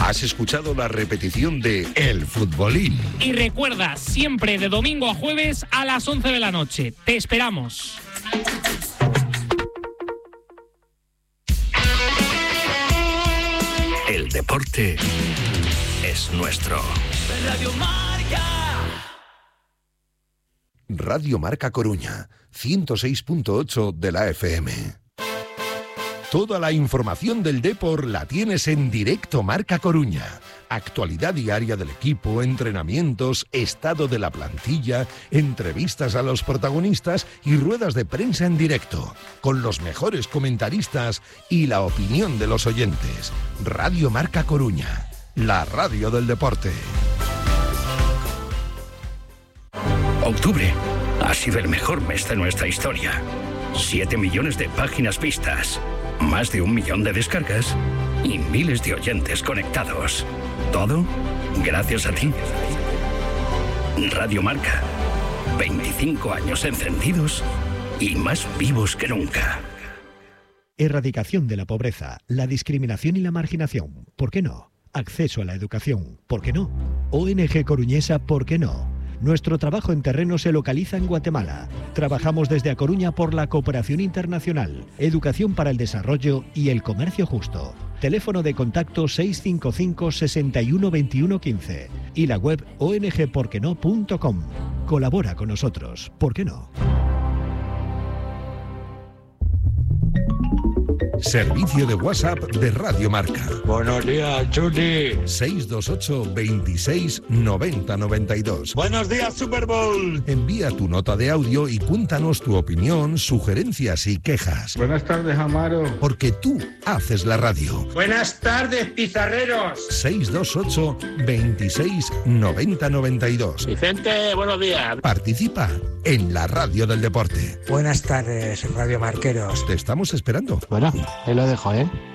Has escuchado la repetición de El Futbolín. Y recuerda, siempre de domingo a jueves a las 11 de la noche. Te esperamos. El deporte es nuestro. Radio Marca. Radio Marca Coruña, 106.8 de la FM. Toda la información del deporte la tienes en Directo Marca Coruña. Actualidad diaria del equipo, entrenamientos, estado de la plantilla, entrevistas a los protagonistas y ruedas de prensa en directo, con los mejores comentaristas y la opinión de los oyentes. Radio Marca Coruña, la radio del deporte. Octubre ha sido el mejor mes de nuestra historia. 7 millones de páginas vistas, más de 1 millón de descargas y miles de oyentes conectados. Todo gracias a ti. Radio Marca, 25 años encendidos y más vivos que nunca. Erradicación de la pobreza, la discriminación y la marginación, ¿por qué no? Acceso a la educación, ¿por qué no? ONG Coruñesa, ¿por qué no? Nuestro trabajo en terreno se localiza en Guatemala. Trabajamos desde A Coruña por la cooperación internacional, educación para el desarrollo y el comercio justo. Teléfono de contacto 655 61 21 15 y la web ongporqueno.com. Colabora con nosotros, ¿por qué no? Servicio de WhatsApp de Radio Marca. Buenos días, Chuli. 628 26 90 92. Buenos días, Super Bowl. Envía tu nota de audio y cuéntanos tu opinión, sugerencias y quejas. Buenas tardes, Amaro. Porque tú haces la radio. Buenas tardes, pizarreros. 628 26 90 92. Vicente, buenos días. Participa en la radio del deporte. Buenas tardes, Radio Marqueros. Te estamos esperando. Bueno, ahí lo dejo, ¿eh?